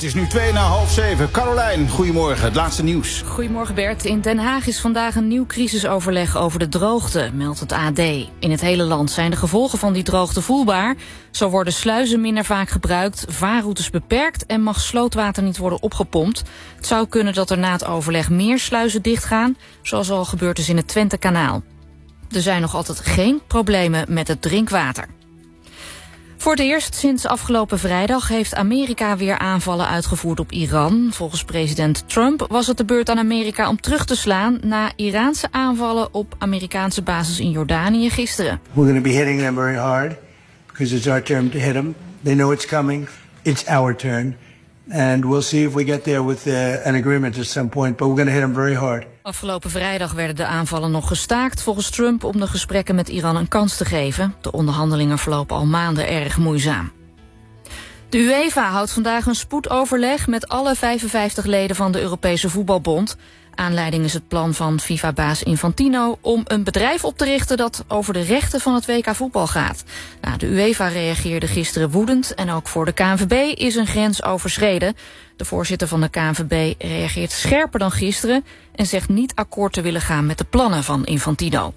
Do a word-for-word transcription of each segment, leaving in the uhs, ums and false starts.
Het is nu twee na half zeven. Carolijn, goedemorgen. Het laatste nieuws. Goedemorgen Bert. In Den Haag is vandaag een nieuw crisisoverleg over de droogte, meldt het A D. In het hele land zijn de gevolgen van die droogte voelbaar. Zo worden sluizen minder vaak gebruikt, vaarroutes beperkt en mag slootwater niet worden opgepompt. Het zou kunnen dat er na het overleg meer sluizen dichtgaan, zoals al gebeurd is in het Twentekanaal. Er zijn nog altijd geen problemen met het drinkwater. Voor het eerst sinds afgelopen vrijdag heeft Amerika weer aanvallen uitgevoerd op Iran. Volgens president Trump was het de beurt aan Amerika om terug te slaan na Iraanse aanvallen op Amerikaanse bases in Jordanië gisteren. We're going to be hitting them very hard because it's our turn to hit them. They know it's coming. It's our turn. And we'll see if we get there with uh, an agreement at some point, but we're going to hit them very hard. Afgelopen vrijdag werden de aanvallen nog gestaakt volgens Trump om de gesprekken met Iran een kans te geven. De onderhandelingen verlopen al maanden erg moeizaam. De UEFA houdt vandaag een spoedoverleg met alle vijfenvijftig leden van de Europese Voetbalbond. Aanleiding is het plan van FIFA-baas Infantino om een bedrijf op te richten dat over de rechten van het W K voetbal gaat. Nou, de UEFA reageerde gisteren woedend en ook voor de K N V B is een grens overschreden. De voorzitter van de K N V B reageert scherper dan gisteren en zegt niet akkoord te willen gaan met de plannen van Infantino.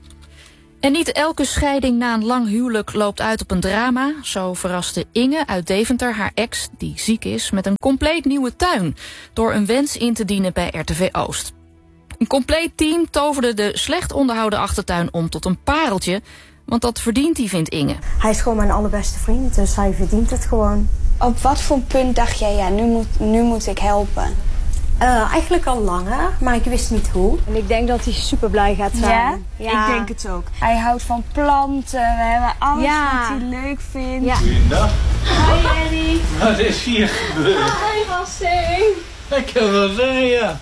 En niet elke scheiding na een lang huwelijk loopt uit op een drama. Zo verraste Inge uit Deventer haar ex, die ziek is, met een compleet nieuwe tuin, door een wens in te dienen bij R T V Oost. Een compleet team toverde de slecht onderhouden achtertuin om tot een pareltje, want dat verdient hij, vindt Inge. Hij is gewoon mijn allerbeste vriend, dus hij verdient het gewoon. Op wat voor punt dacht jij, ja, nu moet, nu moet ik helpen? Uh, eigenlijk al langer, maar ik wist niet hoe. En ik denk dat hij super blij gaat zijn. Ja? Ja, ik denk het ook. Hij houdt van planten, we hebben alles Ja. wat hij leuk vindt. Ja. Goeiedag. Hi Eddie. Wat is hier gebeurd? Hi Rosing. Ik kan wel zeggen, ja.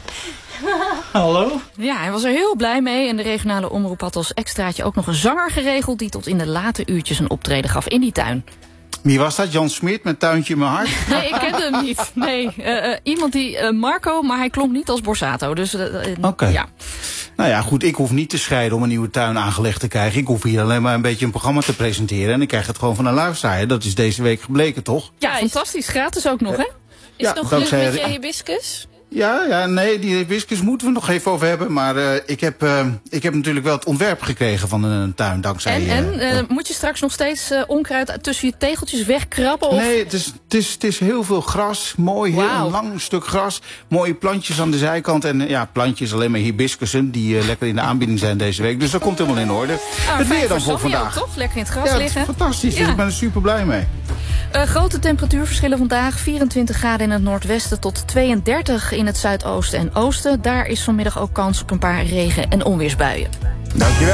Hallo? Ja, hij was er heel blij mee en de regionale omroep had als extraatje ook nog een zanger geregeld die tot in de late uurtjes een optreden gaf in die tuin. Wie was dat? Jan Smit met Tuintje in mijn hart? Nee, ik kende hem niet. Nee, uh, uh, iemand die, uh, Marco, maar hij klonk niet als Borsato. Dus, uh, uh, Oké. Okay. Ja. Nou ja, goed, ik hoef niet te scheiden om een nieuwe tuin aangelegd te krijgen. Ik hoef hier alleen maar een beetje een programma te presenteren. En ik krijg het gewoon van een luisteraar. Dat is deze week gebleken, toch? Ja, fantastisch. Gratis ook nog, hè? Is ja, het nog dankzij- gelukt met je hibiscus? Ja, ja, nee, die hibiscus moeten we nog even over hebben. Maar uh, ik, heb, uh, ik heb natuurlijk wel het ontwerp gekregen van een tuin, dankzij... En, en uh, uh, moet je straks nog steeds uh, onkruid tussen je tegeltjes wegkrabben? Of? Nee, het is, het, is, het is heel veel gras. Mooi, heel Wauw. een lang stuk gras. Mooie plantjes aan de zijkant. En uh, ja, plantjes, alleen maar hibiscussen die uh, lekker in de aanbieding zijn deze week. Dus dat komt helemaal in orde. Ah, het fijn weer dan voor Sammy vandaag. ook, toch? Lekker in het gras Ja, liggen. het is fantastisch. Ja. Dus ik ben er super blij mee. Uh, grote temperatuurverschillen vandaag. vierentwintig graden in het noordwesten tot tweeëndertig in het zuidoosten en oosten. Daar is vanmiddag ook kans op een paar regen- en onweersbuien. Dankjewel.